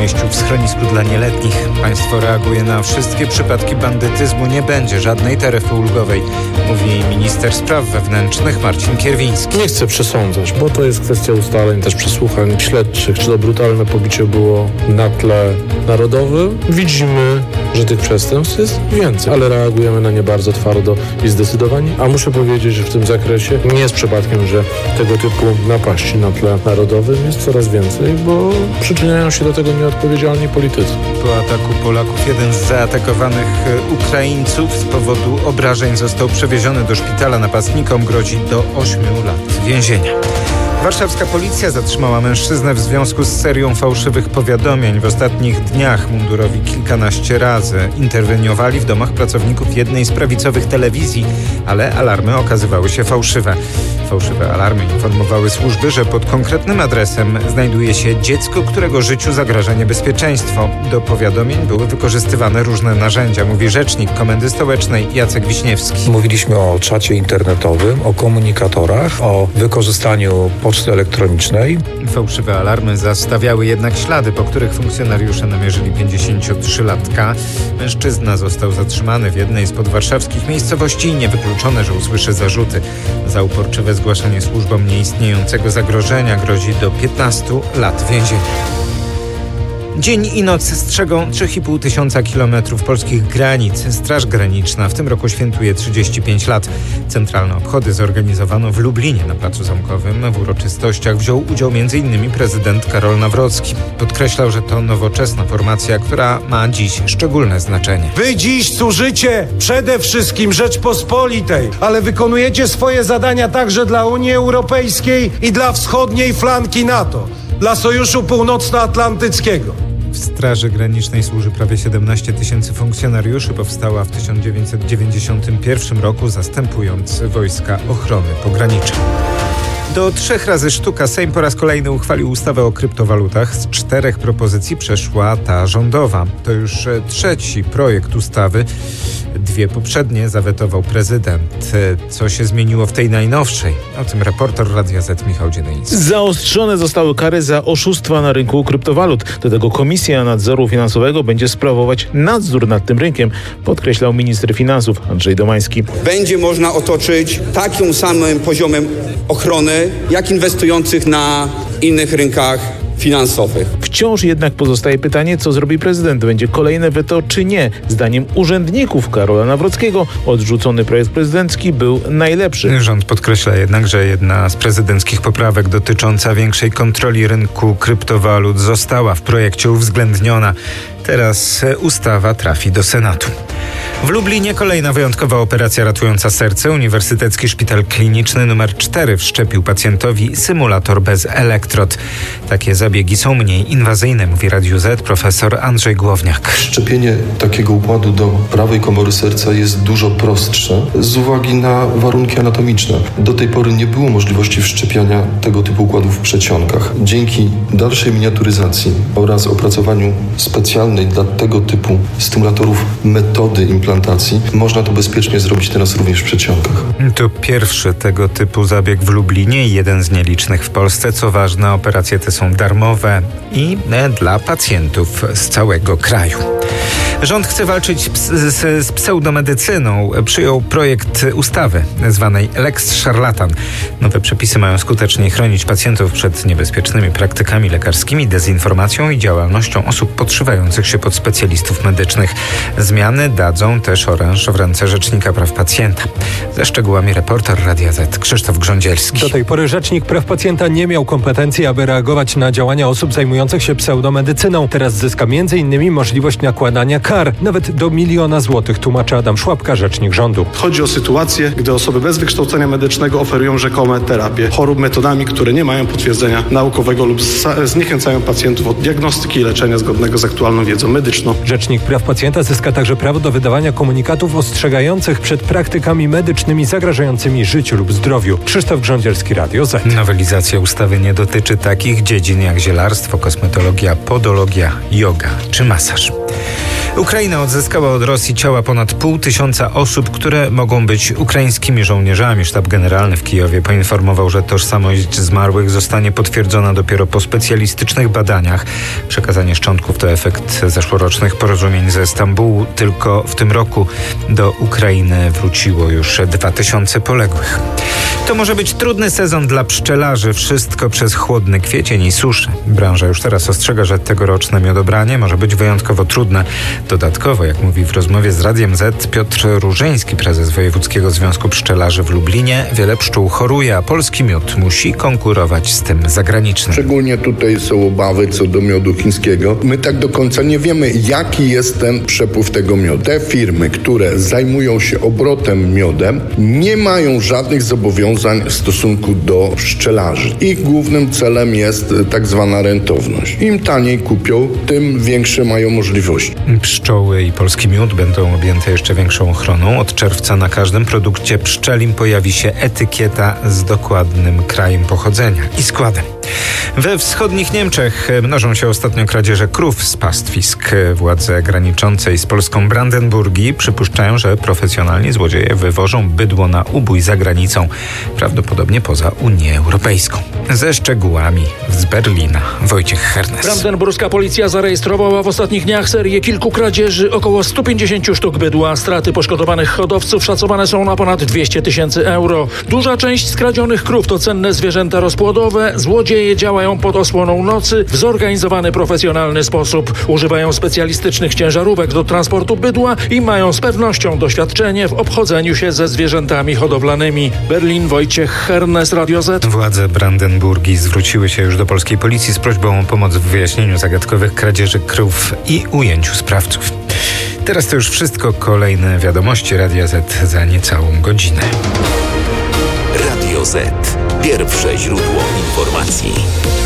umieścił w schronisku dla nieletnich. Państwo reaguje na wszystkie przypadki bandytyzmu. Nie będzie żadnej taryfy ulgowej, mówi minister spraw wewnętrznych Marcin Kierwiński. Nie chcę przesądzać, bo to jest kwestia ustaleń, też przesłuchań śledczych, czy to brutalne pobicie było na tle narodowym. Widzimy, że tych przestępstw jest więcej, ale reagujemy na nie bardzo twardo i zdecydowanie. A muszę powiedzieć, że w tym zakresie nie jest przypadkiem, że tego typu napaści na tle narodowym jest coraz więcej, bo przyczyniają się do tego nieodpowiedzialni politycy. Po ataku Polaków jeden z zaatakowanych Ukraińców z powodu obrażeń został przewieziony do szpitala. Napastnikom grozi do 8 lat więzienia. Warszawska policja zatrzymała mężczyznę w związku z serią fałszywych powiadomień. W ostatnich dniach mundurowi kilkanaście razy interweniowali w domach pracowników jednej z prawicowych telewizji, ale alarmy okazywały się fałszywe. Fałszywe alarmy informowały służby, że pod konkretnym adresem znajduje się dziecko, którego życiu zagraża niebezpieczeństwo. Do powiadomień były wykorzystywane różne narzędzia, mówi rzecznik Komendy Stołecznej Jacek Wiśniewski. Mówiliśmy o czacie internetowym, o komunikatorach, o wykorzystaniu poczty elektronicznej. Fałszywe alarmy zastawiały jednak ślady, po których funkcjonariusze namierzyli 53-latka. Mężczyzna został zatrzymany w jednej z podwarszawskich miejscowości i niewykluczone, że usłyszy zarzuty. Za uporczywe zgłaszanie służbom nieistniejącego zagrożenia grozi do 15 lat więzienia. Dzień i noc strzegą 3,5 tysiąca kilometrów polskich granic. Straż Graniczna w tym roku świętuje 35 lat. Centralne obchody zorganizowano w Lublinie na Placu Zamkowym. W uroczystościach wziął udział m.in. prezydent Karol Nawrocki. Podkreślał, że to nowoczesna formacja, która ma dziś szczególne znaczenie. Wy dziś służycie przede wszystkim Rzeczpospolitej, ale wykonujecie swoje zadania także dla Unii Europejskiej i dla wschodniej flanki NATO, dla Sojuszu Północnoatlantyckiego. W Straży Granicznej służy prawie 17 tysięcy funkcjonariuszy. Powstała w 1991 roku, zastępując Wojska Ochrony Pogranicza. Do 3 razy sztuka Sejm po raz kolejny uchwalił ustawę o kryptowalutach. Z 4 propozycji przeszła ta rządowa. To już 3. projekt ustawy. 2 poprzednie zawetował prezydent. Co się zmieniło w tej najnowszej? O tym reporter Radia Z Michał Dzienyński. Zaostrzone zostały kary za oszustwa na rynku kryptowalut. Do tego Komisja Nadzoru Finansowego będzie sprawować nadzór nad tym rynkiem, podkreślał minister finansów Andrzej Domański. Będzie można otoczyć takim samym poziomem ochrony, jak inwestujących na innych rynkach finansowych. Wciąż jednak pozostaje pytanie, co zrobi prezydent. Będzie kolejne weto czy nie? Zdaniem urzędników Karola Nawrockiego odrzucony projekt prezydencki był najlepszy. Rząd podkreśla jednak, że jedna z prezydenckich poprawek dotycząca większej kontroli rynku kryptowalut została w projekcie uwzględniona. Teraz ustawa trafi do Senatu. W Lublinie kolejna wyjątkowa operacja ratująca serce. Uniwersytecki Szpital Kliniczny nr 4 wszczepił pacjentowi symulator bez elektrod. Takie zabiegi są mniej inwazyjne, mówi Radiu Z profesor Andrzej Głowniak. Wszczepienie takiego układu do prawej komory serca jest dużo prostsze z uwagi na warunki anatomiczne. Do tej pory nie było możliwości wszczepiania tego typu układów w przedsionkach. Dzięki dalszej miniaturyzacji oraz opracowaniu specjalnej dla tego typu stymulatorów metody implantacji można to bezpiecznie zrobić teraz również w przedsionkach. To pierwszy tego typu zabieg w Lublinie i jeden z nielicznych w Polsce. Co ważne, operacje te są darmowe i dla pacjentów z całego kraju. Rząd chce walczyć z pseudomedycyną. Przyjął projekt ustawy zwanej Lex Szarlatan. Nowe przepisy mają skutecznie chronić pacjentów przed niebezpiecznymi praktykami lekarskimi, dezinformacją i działalnością osób podszywających się pod specjalistów medycznych. Zmiany dadzą też oręż w ręce Rzecznika Praw Pacjenta. Ze szczegółami reporter Radia Z Krzysztof Grządzielski. Do tej pory Rzecznik Praw Pacjenta nie miał kompetencji, aby reagować na działania osób zajmujących się pseudomedycyną. Teraz zyska m.in. możliwość nakładania kar, nawet do 1 000 000 złotych, tłumaczy Adam Szłapka, rzecznik rządu. Chodzi o sytuacje, gdy osoby bez wykształcenia medycznego oferują rzekome terapie chorób metodami, które nie mają potwierdzenia naukowego lub zniechęcają pacjentów od diagnostyki i leczenia zgodnego z aktualną wiedzą medyczną. Rzecznik Praw Pacjenta zyska także prawo do wydawania komunikatów ostrzegających przed praktykami medycznymi zagrażającymi życiu lub zdrowiu. Krzysztof Grządzielski, Radio Z. Nowelizacja ustawy nie dotyczy takich dziedzin jak zielarstwo, kosmetologia, podologia, joga czy masaż. Ukraina odzyskała od Rosji ciała ponad 500 osób, które mogą być ukraińskimi żołnierzami. Sztab Generalny w Kijowie poinformował, że tożsamość zmarłych zostanie potwierdzona dopiero po specjalistycznych badaniach. Przekazanie szczątków to efekt zeszłorocznych porozumień ze Stambułu. Tylko w tym roku do Ukrainy wróciło już 2000 poległych. To może być trudny sezon dla pszczelarzy. Wszystko przez chłodny kwiecień i suszę. Branża już teraz ostrzega, że tegoroczne miodobranie może być wyjątkowo trudne. Dodatkowo, jak mówi w rozmowie z Radiem Z Piotr Różeński, prezes Wojewódzkiego Związku Pszczelarzy w Lublinie, wiele pszczół choruje, a polski miód musi konkurować z tym zagranicznym. Szczególnie tutaj są obawy co do miodu chińskiego. My tak do końca nie wiemy, jaki jest ten przepływ tego miodu. Te firmy, które zajmują się obrotem miodem, nie mają żadnych zobowiązań w stosunku do pszczelarzy. Ich głównym celem jest tak zwana rentowność. Im taniej kupią, tym większe mają możliwości. Pszczoły i polski miód będą objęte jeszcze większą ochroną. Od czerwca na każdym produkcie pszczelim pojawi się etykieta z dokładnym krajem pochodzenia i składem. We wschodnich Niemczech mnożą się ostatnio kradzieże krów z pastwisk. Władze graniczącej z Polską Brandenburgii przypuszczają, że profesjonalni złodzieje wywożą bydło na ubój za granicą, prawdopodobnie poza Unię Europejską. Ze szczegółami z Berlina Wojciech Hernes. Brandenburska policja zarejestrowała w ostatnich dniach serię kilku kradzieży, około 150 sztuk bydła. Straty poszkodowanych hodowców szacowane są na ponad 200 000 euro. Duża część skradzionych krów to cenne zwierzęta rozpłodowe. Złodzieje działają pod osłoną nocy w zorganizowany, profesjonalny sposób. Używają specjalistycznych ciężarówek do transportu bydła i mają z pewnością doświadczenie w obchodzeniu się ze zwierzętami hodowlanymi. Berlin, Wojciech Hernes, Radio Z. Władze Brandenburgii zwróciły się już do polskiej policji z prośbą o pomoc w wyjaśnieniu zagadkowych kradzieży krów i ujęciu sprawców. Teraz to już wszystko. Kolejne wiadomości Radia Z za niecałą godzinę. Radio Z. Pierwsze źródło informacji.